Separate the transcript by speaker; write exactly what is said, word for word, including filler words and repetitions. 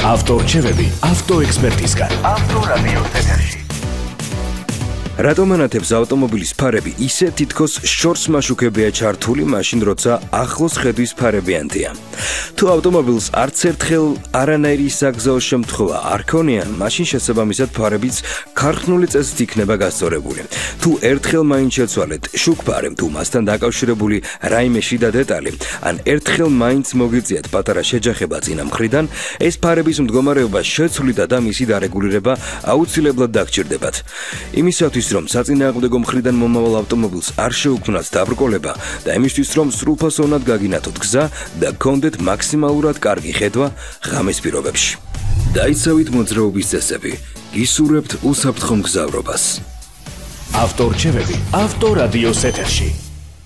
Speaker 1: ავტორჩევები ავტოექსპერტისგან. ავტორადიოს ეთერში. რატომ ანათებს ავტომობილის ფარები ისე თითქოს შორს მაშუქებია ჩართული მაშინ როცა ახლოს ხედვის ფარებიანია. თუ ავტომობილს არც ერთხელ არანაირი საგზაო შემთხვევა არ ქონია, მაშინ შესაბამისად ფარებიც ქარხნული წესით იქნება გასწორებული. თუ ერთხელ მაინც შეცვალეთ შუქფარი, თუ მასთან დაკავშირებული რაიმე შიდა დეტალი, ან ერთხელ მაინც მოგიწიათ პატარა შეჯახება წინა მხრიდან, ეს ფარების მდგომარეობა შეცვლიდა და მისი დარეგულირება აუცილებლად დაგჭირდებათ. იმისათვის რომ საწინააღმდეგო მხრიდან მომავალ ავტომობილს არ შეუქმნათ დაბრკოლება და იმისთვის რომ სრულფასოვნად გაგინათოთ გზა და გქონდეთ მაქსიმალურად კარგი ხედვა ღამის პირობებში. დაიცავით მოძრაობის წესები, გისურვებთ უსაფრთხო მგზავრობას. ავტორჩევები ავტორადიოს ეთერში.